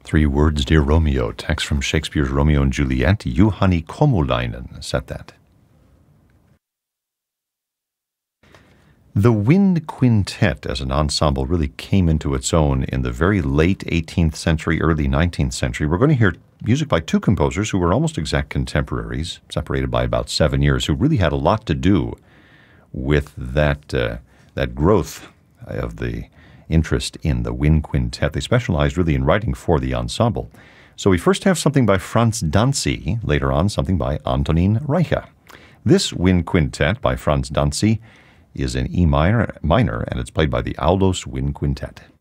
Three words, Dear Romeo, text from Shakespeare's Romeo and Juliet. Juhani Komulainen set that. The wind quintet as an ensemble really came into its own in the very late 18th century, early 19th century. We're going to hear music by two composers who were almost exact contemporaries, separated by about 7 years, who really had a lot to do with that growth of the interest in the wind quintet. They specialized really in writing for the ensemble. So we first have something by Franz Danzi, later on something by Antonín Reicha. This wind quintet by Franz Danzi is in E minor, and it's played by the Aulos Wind Quintet.